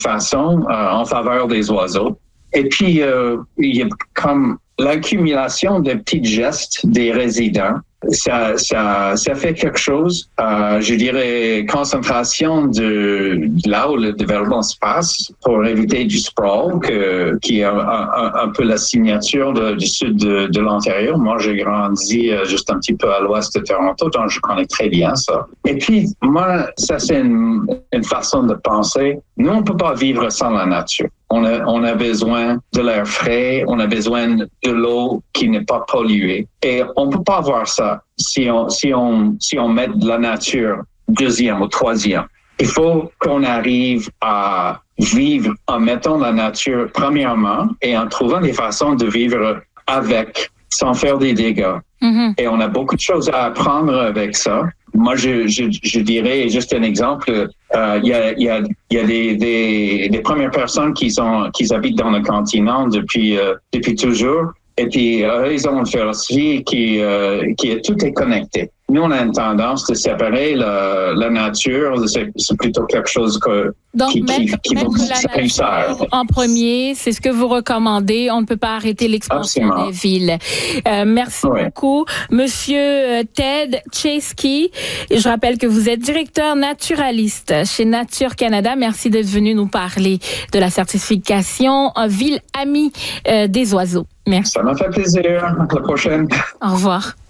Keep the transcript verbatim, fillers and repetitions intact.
façon euh, en faveur des oiseaux. Et puis, euh, il y a comme l'accumulation de petits gestes des résidents. Ça, ça, ça fait quelque chose, euh, je dirais, concentration de, de là où le développement se passe pour éviter du sprawl, que, qui est un, un, un peu la signature de, du sud de, de l'Ontario. Moi, j'ai grandi euh, juste un petit peu à l'ouest de Toronto, donc je connais très bien ça. Et puis, moi, ça, c'est une, une façon de penser. Nous, on peut pas vivre sans la nature. On a, on a besoin de l'air frais, on a besoin de l'eau qui n'est pas polluée. Et on peut pas avoir ça si on, si on, si on met de la nature deuxième ou troisième. Il faut qu'on arrive à vivre en mettant la nature premièrement et en trouvant des façons de vivre avec, sans faire des dégâts. Mm-hmm. Et on a beaucoup de choses à apprendre avec ça. Moi, je, je, je dirais, juste un exemple, euh, il y a, il y a, il y a des, des, des premières personnes qui sont, qui habitent dans le continent depuis, euh, depuis toujours. Et puis, eux, ils ont une philosophie qui, euh, qui est tout est connecté. Nous, on a une tendance de séparer la, la nature, c'est, c'est plutôt quelque chose que, Donc, qui, mettre, qui, qui mettre la nature en premier, c'est ce que vous recommandez. On ne peut pas arrêter l'expansion Absolument. Des villes. Euh, merci oui. beaucoup. Monsieur Ted Chaskey, je rappelle que vous êtes directeur naturaliste chez Nature Canada. Merci d'être venu nous parler de la certification Ville Amie euh, des oiseaux. Merci. Ça m'a fait plaisir. À la prochaine. Au revoir.